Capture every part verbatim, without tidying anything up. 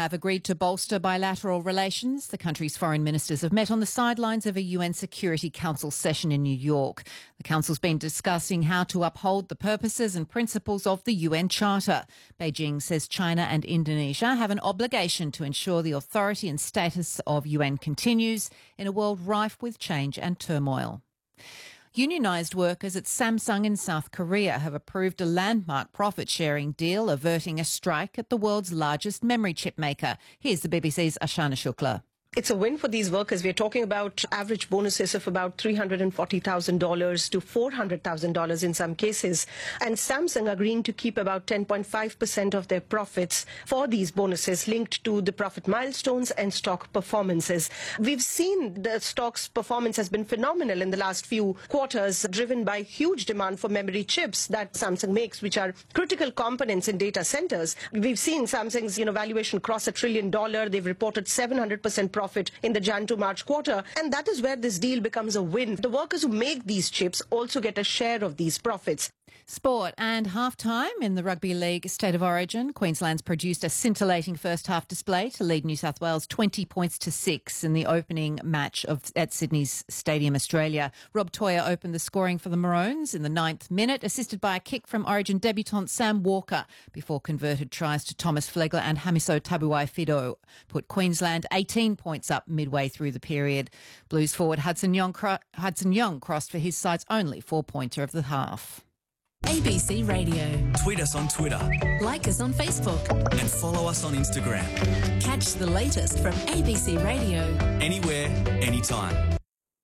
have agreed to bolster bilateral relations. The country's foreign ministers have met on the sidelines of a U N Security Council session in New York. The Council's been discussing how to uphold the purposes and principles of the U N Charter. Beijing says China and Indonesia have an obligation to ensure the authority and status of U N continues in a world rife with change and turmoil. Unionised workers at Samsung in South Korea have approved a landmark profit-sharing deal averting a strike at the world's largest memory chip maker. Here's the B B C's Ashana Shukla. It's a win for these workers. We're talking about average bonuses of about three hundred forty thousand dollars to four hundred thousand dollars in some cases. And Samsung agreeing to keep about ten point five percent of their profits for these bonuses linked to the profit milestones and stock performances. We've seen the stock's performance has been phenomenal in the last few quarters, driven by huge demand for memory chips that Samsung makes, which are critical components in data centers. We've seen Samsung's you know, valuation cross a trillion dollar. They've reported seven hundred percent profit profit in the Jan to March quarter, and that is where this deal becomes a win. The workers who make these chips also get a share of these profits. Sport and half-time in the Rugby League State of Origin. Queensland's produced a scintillating first-half display to lead New South Wales twenty points to six in the opening match of at Sydney's Stadium Australia. Rob Toyer opened the scoring for the Maroons in the ninth minute, assisted by a kick from Origin debutant Sam Walker, before converted tries to Thomas Flegler and Hamiso Tabuai-Fidow put Queensland eighteen points up midway through the period. Blues forward Hudson Young, cro- Hudson Young crossed for his side's only four-pointer of the half. A B C Radio. Tweet us on Twitter. Like us on Facebook. And follow us on Instagram. Catch the latest from A B C Radio. Anywhere, anytime.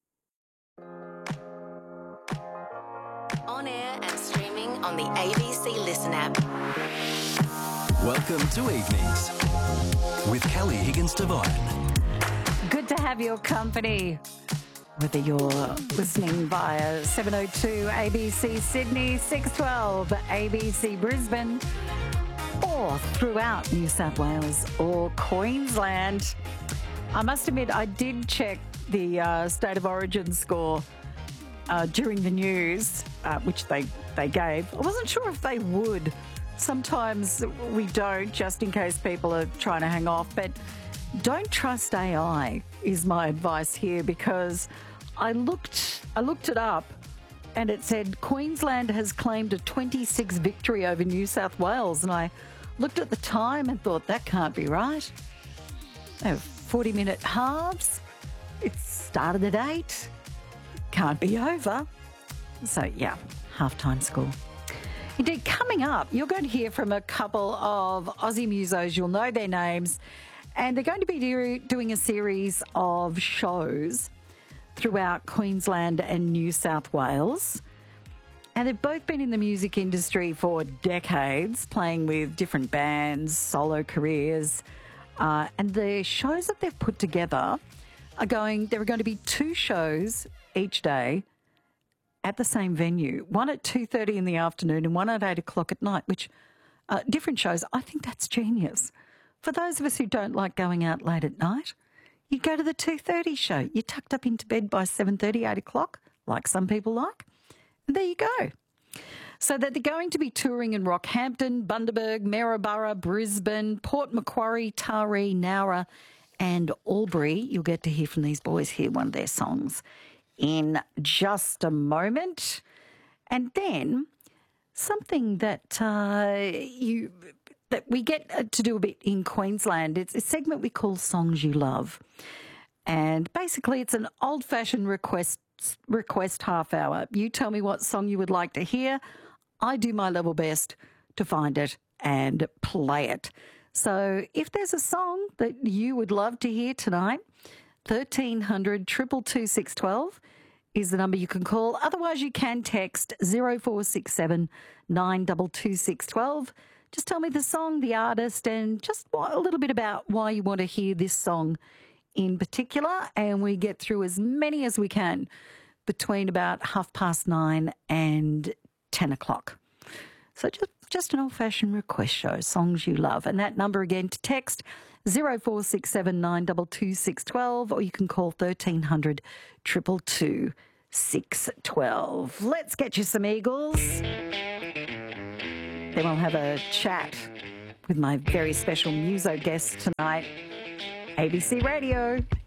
On air and streaming on the A B C Listen app. Welcome to Evenings with Kelly Higgins-Devine. Good to have your company. Whether you're listening via seven oh two A B C Sydney, six twelve A B C Brisbane, or throughout New South Wales or Queensland. I must admit, I did check the uh, State of Origin score uh, during the news, uh, which they, they gave. I wasn't sure if they would. Sometimes we don't, just in case people are trying to hang off, but don't trust A I is my advice here, because I looked I looked it up and it said Queensland has claimed a twenty-six victory over New South Wales, and I looked at the time and thought that can't be right. They have forty minute halves. It started at eight. Can't be over. So yeah, halftime score. Indeed, coming up, you're going to hear from a couple of Aussie musos. You'll know their names. And they're going to be do- doing a series of shows throughout Queensland and New South Wales. And they've both been in the music industry for decades, playing with different bands, solo careers. Uh, and the shows that they've put together are going, there are going to be two shows each day at the same venue, one at two thirty in the afternoon and one at eight o'clock at night, which uh, different shows. I think that's genius. For those of us who don't like going out late at night, you go to the two thirty show. You're tucked up into bed by seven thirty, eight o'clock, like some people like, and there you go. So that they're going to be touring in Rockhampton, Bundaberg, Maryborough, Brisbane, Port Macquarie, Taree, Nowra and Albury. You'll get to hear from these boys, hear one of their songs in just a moment. And then something that uh, you... that we get to do a bit in Queensland. It's a segment we call Songs You Love. And basically it's an old-fashioned request request half hour. You tell me what song you would like to hear. I do my level best to find it and play it. So if there's a song that you would love to hear tonight, thirteen hundred, two two two, six one two is the number you can call. Otherwise you can text zero four six seven, nine two two, six one two. Just tell me the song, the artist, and just a little bit about why you want to hear this song in particular. And we get through as many as we can between about half past nine and ten o'clock. So just, just an old-fashioned request show, songs you love. And that number again to text, zero four six seven, nine two two, six one two, or you can call thirteen hundred, two two two, six one two. Let's get you some Eagles. Then we'll have a chat with my very special muso guest tonight, A B C Radio.